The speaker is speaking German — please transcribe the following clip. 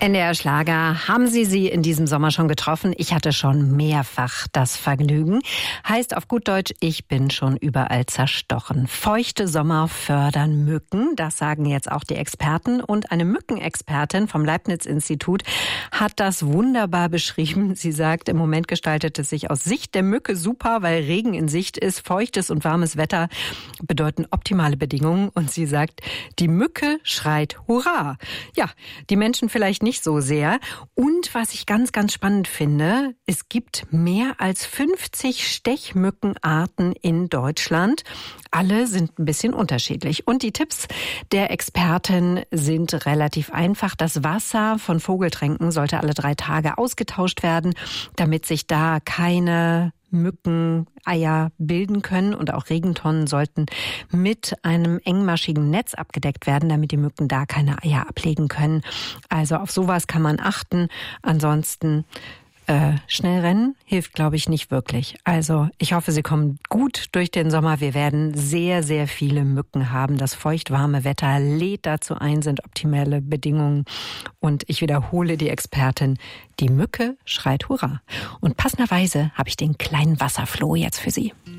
NDR Schlager, haben Sie in diesem Sommer schon getroffen? Ich hatte schon mehrfach das Vergnügen. Heißt auf gut Deutsch, ich bin schon überall zerstochen. Feuchte Sommer fördern Mücken, das sagen jetzt auch die Experten. Und eine Mückenexpertin vom Leibniz-Institut hat das wunderbar beschrieben. Sie sagt, im Moment gestaltet es sich aus Sicht der Mücke super, weil Regen in Sicht ist. Feuchtes und warmes Wetter bedeuten optimale Bedingungen. Und sie sagt, die Mücke schreit Hurra. Ja, die Menschen vielleicht nicht so sehr. Und was ich ganz, ganz spannend finde, es gibt mehr als 50 Stechmückenarten in Deutschland. Alle sind ein bisschen unterschiedlich. Und die Tipps der Expertin sind relativ einfach. Das Wasser von Vogeltränken sollte alle 3 Tage ausgetauscht werden, damit sich da keine Mückeneier bilden können, und auch Regentonnen sollten mit einem engmaschigen Netz abgedeckt werden, damit die Mücken da keine Eier ablegen können. Also auf sowas kann man achten. Ansonsten schnell rennen hilft, glaube ich, nicht wirklich. Also ich hoffe, Sie kommen gut durch den Sommer. Wir werden sehr, sehr viele Mücken haben. Das feucht-warme Wetter lädt dazu ein, sind optimale Bedingungen. Und ich wiederhole die Expertin, die Mücke schreit Hurra. Und passenderweise habe ich den kleinen Wasserfloh jetzt für Sie.